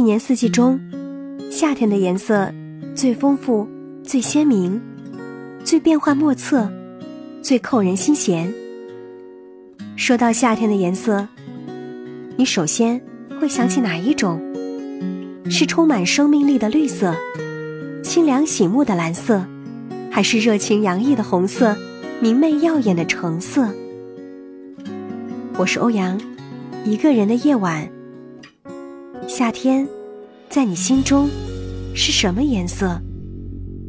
年四季中，夏天的颜色最丰富、最鲜明、最变幻莫测、最扣人心弦。说到夏天的颜色，你首先会想起哪一种？是充满生命力的绿色，清凉醒目的蓝色，还是热情洋溢的红色，明媚耀眼的橙色？我是欧阳，一个人的夜晚。夏天在你心中是什么颜色？